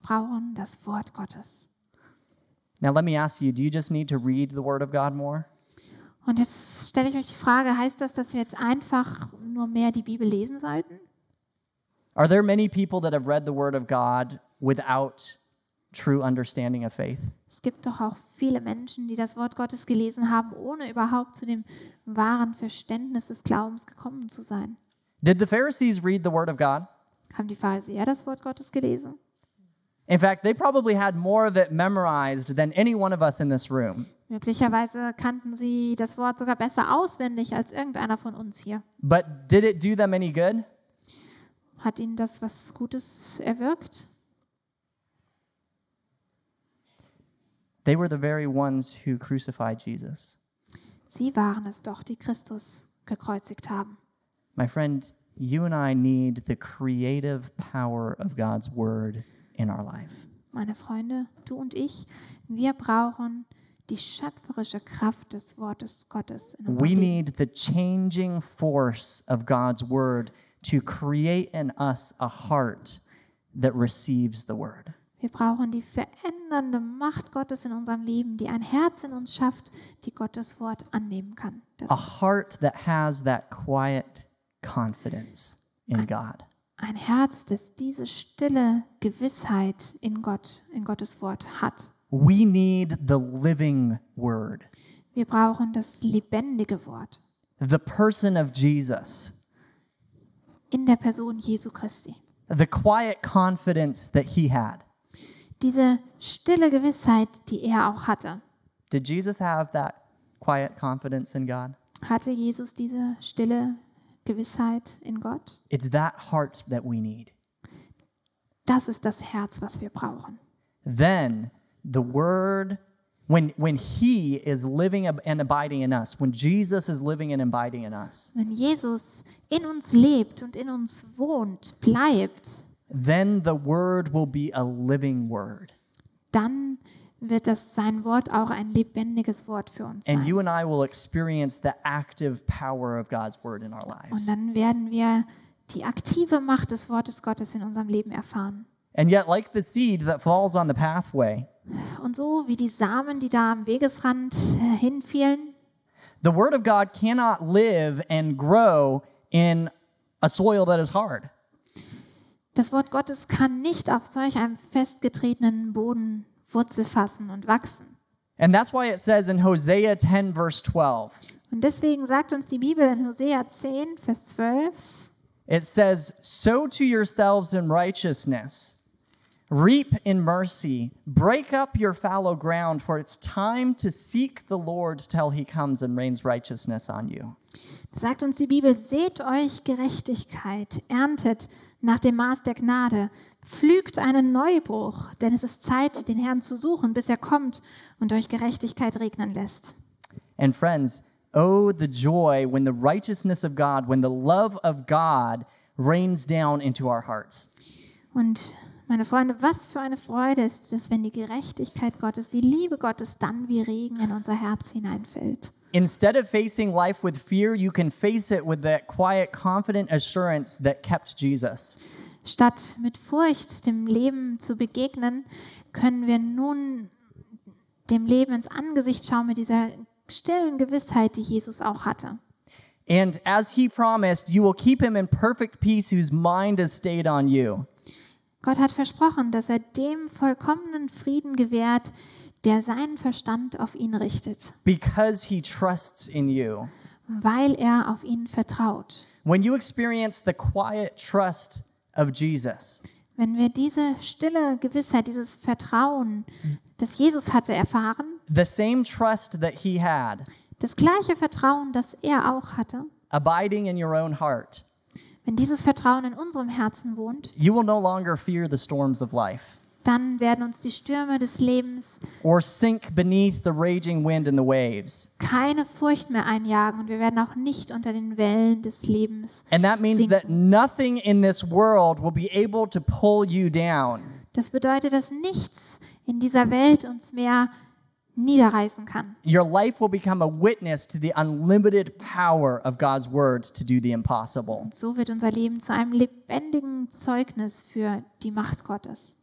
brauchen das Wort Gottes. Now let me ask you, do you just need to read the Word of God more? Und jetzt stelle ich euch die Frage, heißt das, dass wir jetzt einfach nur mehr die Bibel lesen sollten? Are there many people that have read the Word of God without true understanding of faith? Es gibt doch auch viele Menschen, die das Wort Gottes gelesen haben, ohne überhaupt zu dem wahren Verständnis des Glaubens gekommen zu sein. Did the Pharisees read the Word of God? Haben die Pharisäer das Wort Gottes gelesen? In fact, they probably had more of it memorized than any one of us in this room. Möglicherweise kannten sie das Wort sogar besser auswendig als irgendeiner von uns hier. But did it do them any good? Hat ihnen das was Gutes erwirkt? They were the very ones who crucified Jesus. Sie waren es doch, die Christus gekreuzigt haben. My friend, you and I need the creative power of God's Word in our life. Meine Freunde, du und ich, wir brauchen die schöpferische Kraft des Wortes Gottes in unserem We Leben. need the changing force of God's Word to create in us a heart that receives the Word. Wir brauchen die verändernde Macht Gottes in unserem Leben, die ein Herz in uns schafft, die Gottes Wort annehmen kann. A heart that has that quiet confidence in God. Ein Herz, das diese stille Gewissheit in Gottes Wort hat. We need the living Word, Wir brauchen das lebendige Wort the person of Jesus, in der Person Jesu Christi. the quiet confidence that he had. Diese stille Gewissheit, die er auch hatte. Did Jesus have that quiet confidence in God? Hatte Jesus diese stille Gewissheit in Gott? It's that heart that we need. Das ist das Herz, was wir brauchen. Then the Word, when he is living and abiding in us, when Jesus is living and abiding in us, Wenn Jesus in uns lebt und in uns wohnt, bleibt, then the Word will be a living Word. dann wird das sein Wort auch ein lebendiges Wort für uns And sein. you and I will experience the active power of God's Word in our Und lives. dann werden wir die aktive Macht des Wortes Gottes in unserem Leben erfahren. And yet, like the seed that falls on the pathway, Und so wie die Samen, die da am Wegesrand hinfielen, the Word of God cannot live and grow in a soil that is hard. das Wort Gottes kann nicht auf solch einem festgetretenen Boden Wurzel fassen und wachsen. And that's why it says in Hosea 10, verse 12, Und deswegen sagt uns die Bibel in Hosea 10, Vers 12, it says, "Sow to yourselves in righteousness, reap in mercy, break up your fallow ground, for it's time to seek the Lord till he comes and rains righteousness on you." sagt uns die Bibel, seht euch Gerechtigkeit, erntet nach dem Maß der Gnade, pflügt einen Neubruch, denn es ist Zeit, den Herrn zu suchen, bis er kommt und euch Gerechtigkeit regnen lässt. And friends, oh, the joy when the righteousness of God, when the love of God rains down into our hearts. Und meine Freunde, was für eine Freude ist es, wenn die Gerechtigkeit Gottes, die Liebe Gottes dann wie Regen in unser Herz hineinfällt. Instead of facing life with fear, you can face it with that quiet, confident assurance that kept Jesus. Statt mit Furcht dem Leben zu begegnen, können wir nun dem Leben ins Angesicht schauen mit dieser stillen Gewissheit, die Jesus auch hatte. And as he promised, you will keep him in perfect peace whose mind is stayed on you. Gott hat versprochen, dass er dem vollkommenen Frieden gewährt, der seinen Verstand auf ihn richtet, Because he trusts in you. weil er auf ihn vertraut. When you experience the quiet trust of Jesus, Wenn wir diese stille Gewissheit, dieses Vertrauen, das Jesus hatte, erfahren, the same trust that he had, das gleiche Vertrauen, das er auch hatte, abiding in your own heart, wenn dieses Vertrauen in unserem Herzen wohnt, you will no longer fear the storms of life dann werden uns die Stürme des Lebens or sink beneath the raging wind and the waves. keine Furcht mehr einjagen und wir werden auch nicht unter den Wellen des Lebens And that means sinken. that nothing in this world will be able to pull you down. Das bedeutet, dass nichts in dieser Welt uns mehr niederreißen kann. Your life will become a witness to the unlimited power of God's word to do the impossible. So wird unser Leben zu einem lebendigen Zeugnis für die Macht Gottes.